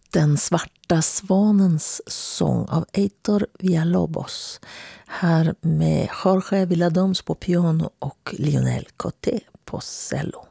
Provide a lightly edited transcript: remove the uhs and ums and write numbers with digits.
Den svarta svanens sång av Heitor Villalobos. Här med Jorge Villadoms på piano och Lionel Coté på cello.